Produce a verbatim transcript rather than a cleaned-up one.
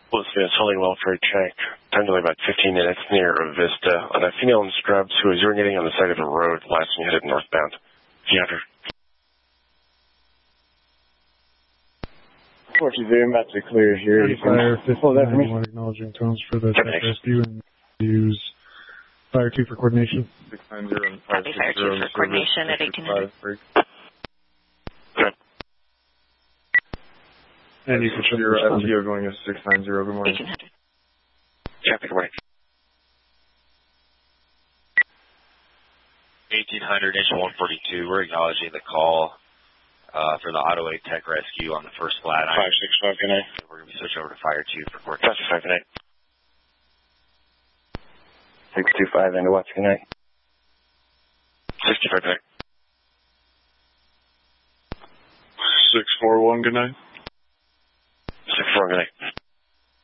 Elizabeth, holding well for a check. Time delay about fifteen minutes near Vista on a female in scrubs who was urinating on the side of the road last time you headed northbound. Fiander. Forty very much to clear here. You Fire can pull that for me. Acknowledging tones for the tech rescue and use Fire two for coordination. six nine zero and five six Fire zero two for coordination at eighteen hundred. And you can show your F T O going to six nine zero. Good morning. eighteen hundred. Copy, good morning. eighteen hundred, engine one forty-two. We're acknowledging the call uh, for the Auto eight Tech Rescue on the first flat. five six five, good night. We're going to be switching over to Fire two for coordination. five six five, good night. six two five, into watch, good night. six two five, good night. six four one, good night. six four, good night.